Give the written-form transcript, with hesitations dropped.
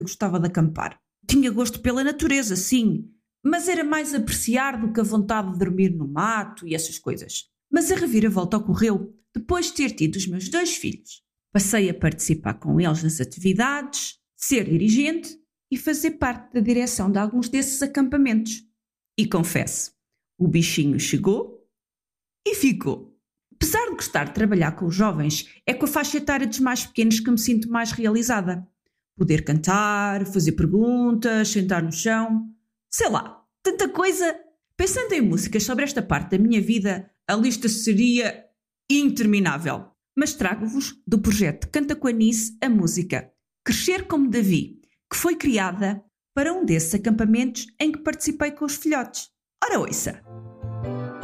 gostava de acampar. Tinha gosto pela natureza, sim, mas era mais apreciar do que a vontade de dormir no mato e essas coisas. Mas a reviravolta ocorreu depois de ter tido os meus 2 filhos. Passei a participar com eles nas atividades, ser dirigente e fazer parte da direção de alguns desses acampamentos. E confesso, o bichinho chegou e ficou. Apesar de gostar de trabalhar com os jovens, é com a faixa etária dos mais pequenos que me sinto mais realizada. Poder cantar, fazer perguntas, sentar no chão, sei lá, tanta coisa. Pensando em músicas sobre esta parte da minha vida, a lista seria interminável. Mas trago-vos do projeto Canta com Anice a música Crescer como Davi, que foi criada para um desses acampamentos em que participei com os filhotes. Ora ouça!